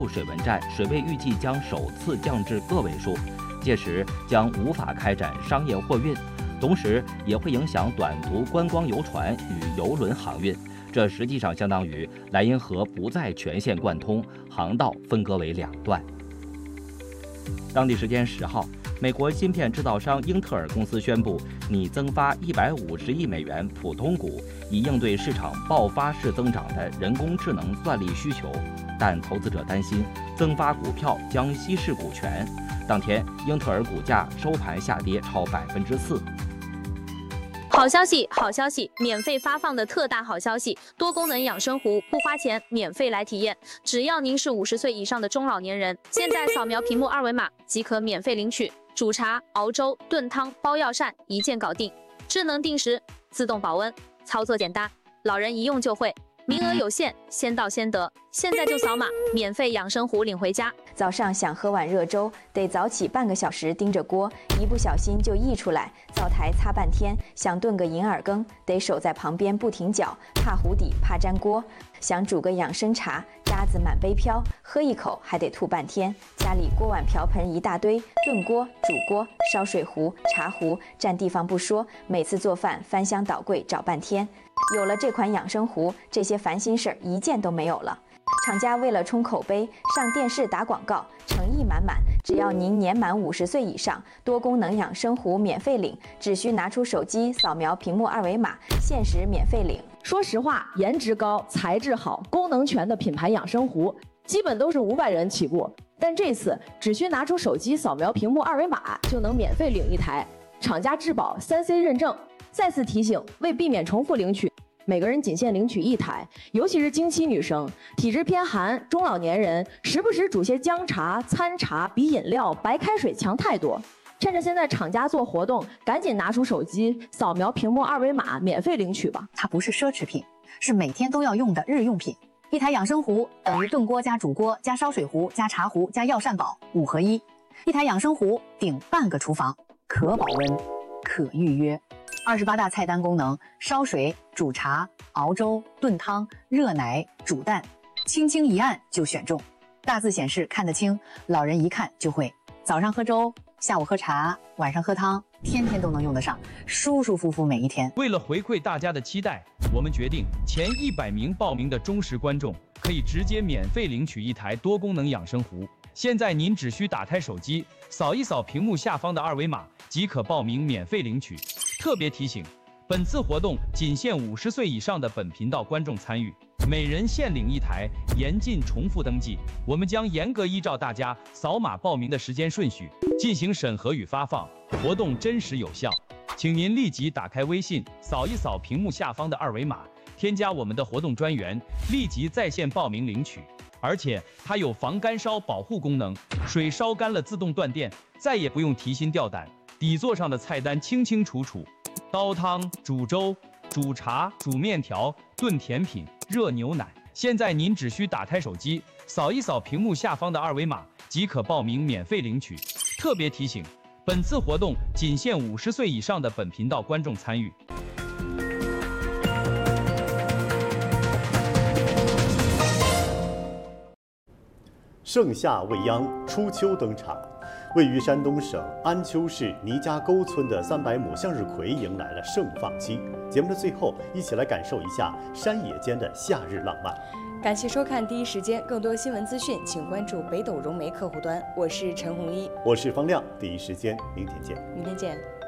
水文站水位预计将首次降至个位数，届时将无法开展商业货运，同时也会影响短途观光游船与邮轮航运。这实际上相当于莱茵河不再全线贯通，航道分割为2段。当地时间10号，美国芯片制造商英特尔公司宣布拟增发150亿美元普通股，以应对市场爆发式增长的人工智能算力需求。但投资者担心增发股票将稀释股权。当天，英特尔股价收盘下跌超4%。 好消息，好消息！免费发放的特大好消息，多功能养生壶不花钱，免费来体验。只要您是50岁以上的中老年人，现在扫描屏幕2维码即可免费领取。煮茶、熬粥、炖汤、包药膳，一键搞定。智能定时，自动保温，操作简单，老人一用就会。名额有限，先到先得，现在就扫码，免费养生壶领回家。 早上想喝碗热粥，得早起半个小时盯着锅，一不小心就溢出来，灶台擦半天。想炖个银耳羹，得守在旁边不停搅，怕糊底，怕粘锅。想煮个养生茶，渣子满杯飘，喝一口还得吐半天。家里锅碗瓢盆一大堆，炖锅、煮锅、烧水壶、茶壶，占地方不说，每次做饭翻箱倒柜找半天。有了这款养生壶，这些烦心事儿一件都没有了。厂家为了冲口碑，上电视打广告，诚意满满。只要您年满50岁以上，多功能养生壶免费领，只需拿出手机扫描屏幕2维码，限时免费领。 说实话，颜值高、材质好、功能全的品牌养生壶，基本都是500元起步。但这次只需拿出手机扫描屏幕2维码，就能免费领一台，厂家质保3C 认证。再次提醒，为避免重复领取，每个人仅限领取1台，尤其是经期女生、体质偏寒、中老年人，时不时煮些姜茶、参茶比饮料、白开水强太多。趁着现在厂家做活动，赶紧拿出手机扫描屏幕2维码，免费领取吧。 它不是奢侈品，是每天都要用的日用品。一台养生壶等于炖锅加煮锅加烧水壶加茶壶加药膳宝5合1，一台养生壶顶半个厨房，可保温，可预约。28大菜单功能：烧水、煮茶、熬粥、炖汤、热奶、煮蛋，轻轻一按就选中。大字显示看得清，老人一看就会。早上喝粥，下午喝茶，晚上喝汤，天天都能用得上，舒舒服服每一天。 为了回馈大家的期待，我们决定前100名报名的忠实观众可以直接免费领取一台多功能养生壶。现在您只需打开手机，扫一扫屏幕下方的2维码，即可报名免费领取。特别提醒，本次活动仅限50岁以上的本频道观众参与，每人限领1台，严禁重复登记。我们将严格依照大家扫码报名的时间顺序进行审核与发放，活动真实有效。请您立即打开微信，扫一扫屏幕下方的2维码，添加我们的活动专员，立即在线报名领取。而且它有防干烧保护功能，水烧干了自动断电，再也不用提心吊胆。底座上的菜单清清楚楚，煲汤、煮粥、煮茶、煮面条、炖甜品、热牛奶。现在您只需打开手机，扫一扫屏幕下方的2维码，即可报名免费领取。特别提醒，本次活动仅限50岁以上的本频道观众参与。 盛夏未央，初秋登场。位于山东省安丘市倪家沟村的300亩向日葵迎来了盛放期。节目的最后，一起来感受一下山野间的夏日浪漫。 感谢收看第一时间，更多新闻资讯，请关注北斗融媒客户端。我是陈红一， 我是方亮，第一时间，明天见。 明天见。